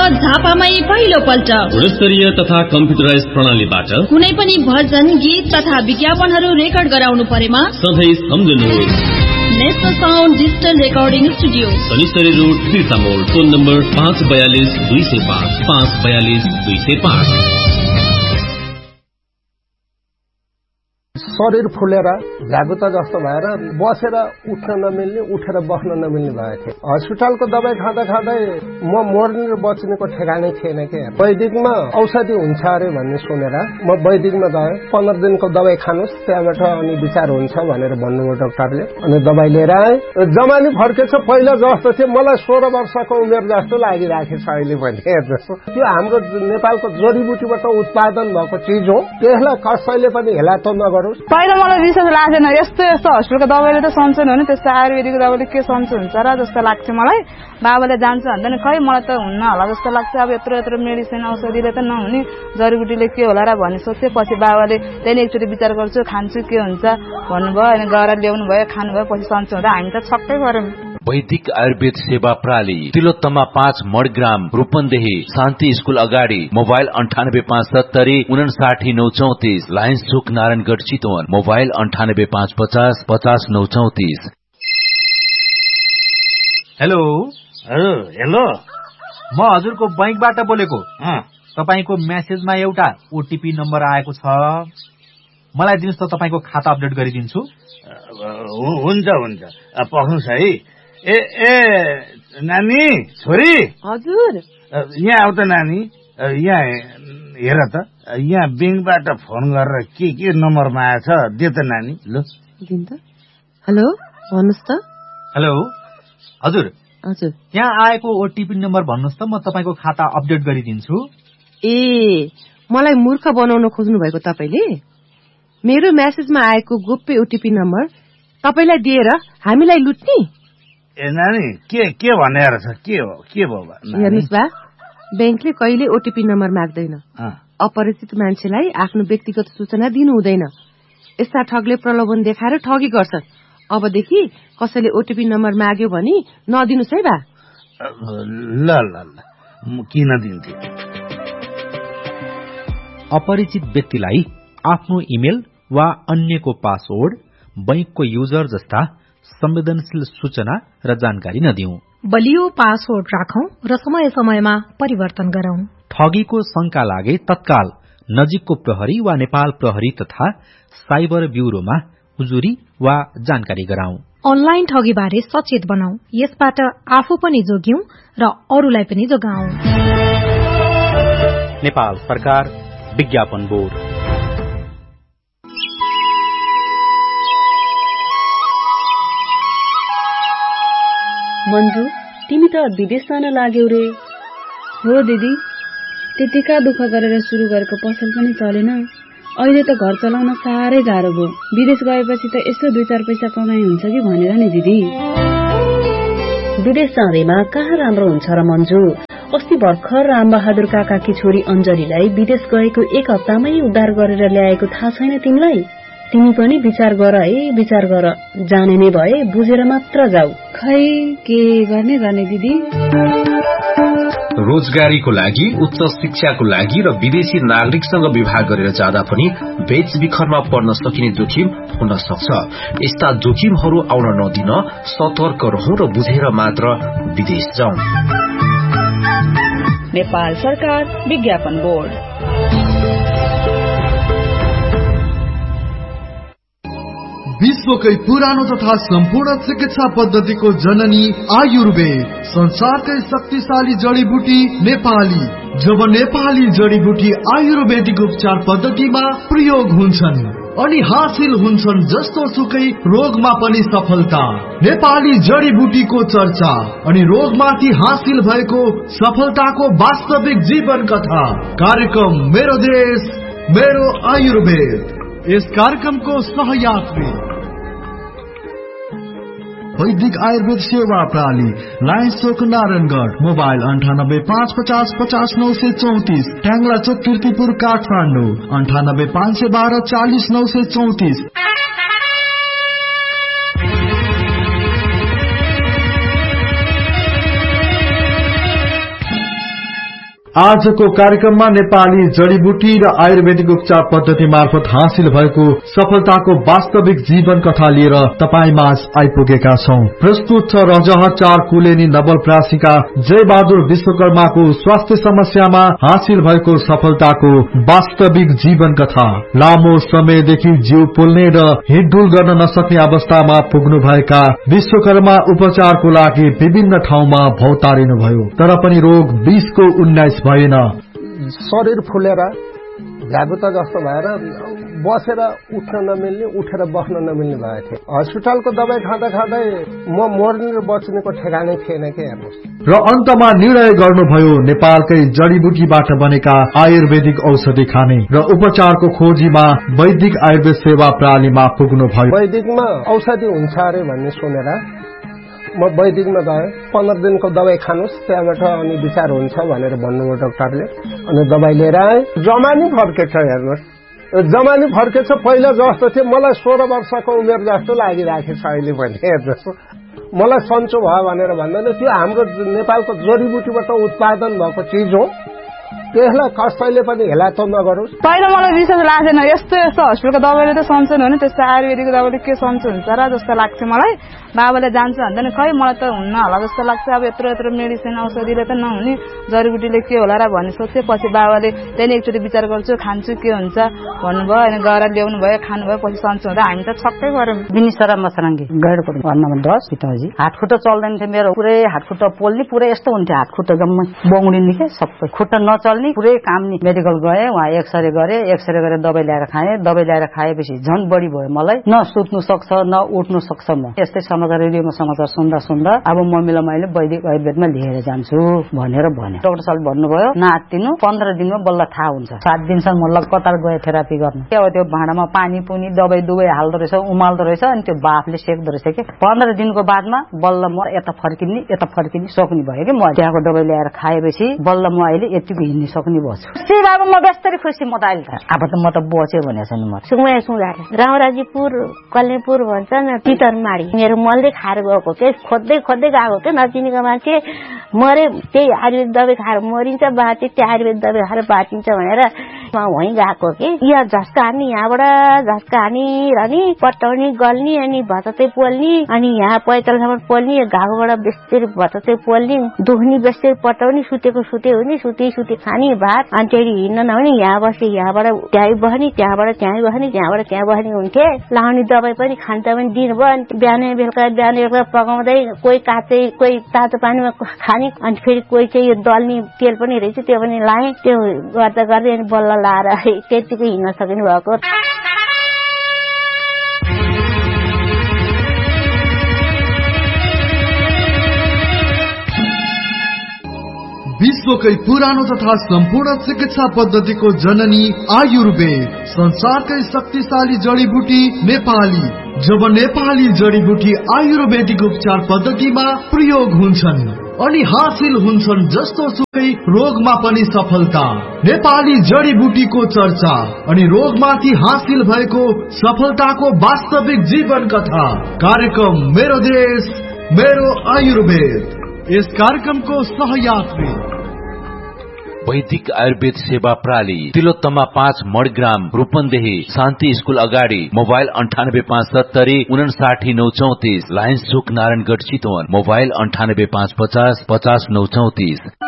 झापामै पहिलो पल्ट गुणस्तरीय तथा कम्प्युटराइज प्रणालीबाट कुनै पनि भजन गीत तथा विज्ञापनहरू रेकर्ड गराउनु परेमा सधैँ सम्झनुहोस् national sound digital recording studio, शनिश्चरी रोड, तीर्थमोड। Phone number 54205 54205। शरीर फुलेर झ्यागुता जस्तो भएर बसेर उठ्न नमिल्ने, उठेर बस्न नमिल्ने भएको थियो। हस्पिटलको दबाई खाँदा खाँदै म मर्ने र बच्नेको ठेगानै थिएन के। वैदिकमा औषधि हुन्छ अरे भन्ने सुनेर म वैदिकमा गएँ। 15 दिनको दबाई खानुस्, त्यहाँबाट अनि विचार हुन्छ भनेर भन्नुभयो डाक्टरले। अनि दबाई लिएर आएँ। जमानी फर्केछ, पहिला जस्तो थियो। मलाई 16 वर्षको उमेर जस्तो लागिराखेछ अहिले पनि। हेर्नुहोस्, त्यो हाम्रो नेपालको जडीबुटीबाट उत्पादन भएको चिज हो, त्यसलाई कसैले पनि हेला त नगरोस्। पहिला मलाई विश्वास लाग्दैन, यस्तो हस्पिटलको दबाईले त सन्चो हुने, त्यस्तो आयुर्वेदिकको दबाईले के सन्चो हुन्छ र जस्तो लाग्थ्यो मलाई। बाबाले जान्छ भन्दैन, खै मलाई त हुन्न होला जस्तो लाग्छ। अब यत्रो मेडिसिन औषधिले त नहुने, जडीबुटीले के होला र भन्ने सोच्थेँ। पछि बाबाले त्यहाँदेखि एकचोटि विचार गर्छु, खान्छु के हुन्छ भन्नुभयो। अनि गएर ल्याउनु भयो, खानुभयो, पछि सन्चो हुँदा हामी त छक्कै गऱ्यौँ। वैदिक आयुर्वेद सेवा प्रणाली, तिलोत्तमा 5 मडग्राम, रूपन्देही, शान्ति स्कूल अगाडि। मोबाइल 98570 59934, लायन्स चोक, Narayangarh, Chitwan. Mobile 98550 50934। Hello hello, म हजुरको बैंकबाट बोलेको। तपाईको मेसेजमा एउटा ओटीपी नम्बर आएको छ, मलाई दिनुस् त, तपाईको खाता अपडेट गरिदिन्छु। हुन्छ पख्नुस् है। ए नानी, छोरी, हजुर यहाँ आऊ त नानी। यहाँ हेर त, यहाँ बैंकबाट फोन गरेर के नम्बरमा आएछ, दे त नानी। ल दिन त। हेलो, भन्नुस् त। हेलो हजुर, हजुर यहाँ आएको ओटीपी नम्बर भन्नुस् त, म तपाईको खाता अपडेट गरिदिन्छु। ए, मलाई मूर्ख बनाउन खोज्नु भएको तपाईले? मेरो मेसेजमा आएको गोप्य ओटीपी नम्बर तपाईलाई दिएर हामीलाई लुट्ने? ए नानी, के भन्ने रहेछ? के भयो? हेर्नुस् बा, बैंकले कहिले ओटीपी नम्बर माग्दैन। अपरिचित मान्छेलाई आफ्नो व्यक्तिगत सूचना दिनु हुँदैन। यस्ता ठगले प्रलोभन देखाएर ठगी गर्छन्। अबदेखि कसैले ओटीपी नम्बर माग्यो भने नदिनुस् है बा। ल किन दिन्थे? अपरिचित व्यक्तिलाई आफ्नो इमेल वा अन्यको पासवर्ड, बैंकको युजर जस्ता संवेदनशील सूचना र जानकारी नदिऊ। बलियो पासवर्ड राखौं र समय समयमा परिवर्तन गरौं। ठगीको शंका लागे तत्काल नजिकको प्रहरी वा नेपाल प्रहरी तथा साइबर ब्यूरोमा उजुरी वा जानकारी गराउँ। अनलाइन ठगी बारे सचेत बनाऊ। यसबाट आफू पनि जोग्यौं र अरूलाई पनि जोगाऊ। नेपाल सरकार, विज्ञापन बोर्ड। मन्जु, तिमी त विदेश जान लाग्यौ रे? हो दिदी, त्यतिका दुःख गरेर सुरु गरेको पसल पनि चलेन। अहिले त घर चलाउन साह्रै गाह्रो भयो। विदेश गएपछि त यसो 2-4 पैसा कमाइ हुन्छ कि भनेर नि दिदी। विदेश जाँदैमा कहाँ राम्रो हुन्छ र मन्जु? अस्ति भर्खर रामबहादुर काकाकी छोरी अञ्जलीलाई विदेश गएको 1 हप्तामै उद्धार गरेर ल्याएको थाहा छैन तिमीलाई? तिमी पनि विचार गर है, विचार गर। जाने नै भए बुझेर मात्र जाऊ। खै के गर्ने दिदी? रोजगारीको लागि, उच्च शिक्षाको लागि र विदेशी नागरिकसँग विवाह गरेर जाँदा पनि बेचबिखरमा पर्न सकिने जोखिम हुन सक्छ। यस्ता जोखिमहरू आउन नदिन सतर्क रहौं र बुझेर मात्र विदेश जाउँ। नेपाल सरकार, विज्ञापन बोर्ड। विश्वकै पुरानो तथा सम्पूर्ण चिकित्सा पद्धतिको जननी आयुर्वेद, संसारकै शक्तिशाली जडीबुटी नेपाली। जब नेपाली जडीबुटी आयुर्वेदिक उपचार पद्धतिमा प्रयोग हुन्छन् अनि हासिल हुन्छन् जस्तो सुकै रोगमा पनि सफलता। नेपाली जडीबुटीको चर्चा अनि रोगमाथि हासिल भएको सफलताको वास्तविक जीवन कथा। कार्यक्रम मेरो देश मेरो आयुर्वेद। यस कार्यक्रमको सहयात्री वैदिक आयुर्वेद सेवा प्रणाली, लायन्स चोक, नारायणगढ। मोबाइल 98550 50934, ट्याङ्ला चोक, कीर्तिपुर, काठमाडौँ। 98512 40934। आजको कार्यक्रममा नेपाली जडीबुटी र आयुर्वेदिक उपचार पद्धति मार्फत हासिल भएको सफलताको वास्तविक जीवन कथा लिएर तपाईमाझ आइपुगेका छौं। प्रस्तुत छ रजह 4 कुलेनी नवलप्रासीका जय बहादुर विश्वकर्माको स्वास्थ्य समस्यामा हासिल भएको सफलताको वास्तविक जीवन कथा। लामो समयदेखि जिउ पोल्ने र हिँडडुल गर्न नसक्ने अवस्थामा पुग्नु भएका विश्वकर्मा उपचारको लागि विभिन्न ठाउँमा भौतारिनुभयो, तर पनि रोग 20 भएन। शरीर फुलेर भ्यागुता जस्तो भएर बसेर उठ्न नमिल्ने, उठेर बस्न नमिल्ने भएको थियो। हस्पिटलको दबाई खाँदा खाँदै म मर्ने र बच्नेको ठेगानै थिएन के हेर्नुहोस्। र अन्तमा निर्णय गर्नुभयो नेपालकै जडीबुटीबाट बनेका आयुर्वेदिक औषधि खाने र उपचारको खोजीमा वैदिक आयुर्वेद सेवा प्रणालीमा पुग्नुभयो। वैदिकमा औषधि हुन्छ अरे भन्ने सुनेर म वैदिकमा गएँ। 15 दिनको दबाई खानुस्, त्यहाँबाट अनि विचार हुन्छ भनेर भन्नुभयो डाक्टरले। अनि दबाई लिएर आएँ। जमानी फर्केछ हेर्नुहोस्, जमानी फर्केछ। पहिला जस्तो थियो मलाई 16 वर्षको उमेर जस्तो लागिराखेछ अहिले पनि हेर्नुहोस्। मलाई सन्चो भयो भनेर भन्दैन, त्यो हाम्रो नेपालको जडीबुटीबाट उत्पादन भएको चिज हो, त्यसलाई कसैले पनि हेला त नगरोस्। पहिला मलाई विश्वास लाग्दैन, यस्तो हस्पिटलको दबाईले त सन्चो हुने, त्यस्तो आयुर्वेदिकको दबाईले के सन्चो हुन्छ र जस्तो लाग्थ्यो मलाई। बाबाले जान्छ भन्दैन, खै मलाई त हुन्न होला जस्तो लाग्छ। अब यत्रो मेडिसिन औषधिले त नहुने, जडीबुटीले के होला र भन्ने सोच्थेँ। पछि बाबाले त्यहाँदेखि एकचोटि विचार गर्छु, खान्छु के हुन्छ भन्नुभयो। अनि गएर ल्याउनु भयो, खानुभयो, पछि सन्चो हुँदा हामी त छक्कै पऱ्यौँ। बिनिसरा मसरङ्गी गैडको भन्नमा 10 पिताजी हातखुट्टा चल्दैन थियो मेरो, पुरै हातखुट्टा पोल्ने, पुरै यस्तो हुन्थ्यो हातखुट्टा जम्मै बौडिने के सबै, खुट्टा नचल्ने, पुरै काम नि। मेडिकल गए, वहाँ एक्सरे गरेर दबाई ल्याएर खाएँ। दबाई ल्याएर खाएपछि झन् बढी भयो मलाई, न सुत्नु सक्छ न उठ्नु सक्छ। म यस्तै समाचार रेडियोमा समाचार सुन्दा अब मम्मीलाई मैले वैदिक आयुर्वेदमा लिएर जान्छु भनेर भने। डाक्टर साहबले भन्नुभयो नातिनु 15 दिनमा बल्ल थाहा हुन्छ। 7 दिनसम्म म लगातार गए थेरापी गर्न। त्यो भाँडामा पानी पुनी दबाई दुवै हाल्दो रहेछ, उमाल्दो रहेछ, अनि त्यो बाफले सेक्दो रहेछ के। 15 दिनको बादमा बल्ल म यता फर्किने सक्ने भयो कि। म त्यहाँको दबाई ल्याएर खाएपछि बल्ल म अहिले यतिको हिँड्न सक्ने भएछु। अब म व्यस्तरी खुसी। म त अहिले अब त म त बच्यो भनेको छ नि। म रामराजीपुर कल्नेपुर भन्छ न, तितरमाडी मेरो मलले खाएर गएको के, खोज्दै गएको के, नचिनेको मान्छे मरे। त्यही आयुर्वेद दबाई खाएर मरिन्छ, बाँचे त्यो आयुर्वेद दबाई खाएर बाँचिन्छ भनेर म वहीँ गएको कि। यहाँ झस्का हान्ने, यहाँबाट झस्का हानी रहने, पटाउने गल्ने, अनि भततै पोल्ने, अनि यहाँ पैतालसम्म पोल्ने, घाउबाट बेस्तेरी भततै पोल्ने, दुख्ने बेस्तेरी पटाउने, सुतेको सुते हुने, सुते खाने भात। अनि त्यही हिँड्न नहुने, यहाँ बस्ने, यहाँबाट त्यहीँ बस्ने, त्यहाँबाट त्यहीँ बस्ने, त्यहाँबाट त्यहाँ बस्ने हुन्थे। लाउने दबाई पनि खान्छ पनि दिनुभयो। अनि बिहान बेलुका पकाउँदै कोही काँचै कोही तातो पानीमा खाने, अनि फेरि कोही चाहिँ यो दल्ने तेल पनि रहेछ त्यो पनि लाएँ। त्यो गर्दै अनि बल्ल लाएर त्यतिको हिँड्न सक्नु भएको। विश्वकै पुरानो तथा सम्पूर्ण चिकित्सा पद्धतिको जननी आयुर्वेद, संसारकै शक्तिशाली जडीबुटी नेपाली। जब नेपाली जडीबुटी आयुर्वेदिक उपचार पद्धतिमा प्रयोग हुन्छन् अनि हासिल हुन्छन् जस्तो सुकै रोगमा पनि सफलता। नेपाली जडीबुटीको चर्चा अनि रोगमाथि हासिल भएको सफलताको वास्तविक जीवन कथा। कार्यक्रम मेरो देश मेरो आयुर्वेद। यस कार्यक्रमको सहयात्री वैदिक आयुर्वेद सेवा प्रणाली, तिलोत्तमा 5 मडग्राम, रूपन्देही, शान्ति स्कूल अगाडि। मोबाइल 98570 59934, लायन्स चोक नारायणगढ चितवन। मोबाइल 98550 50934।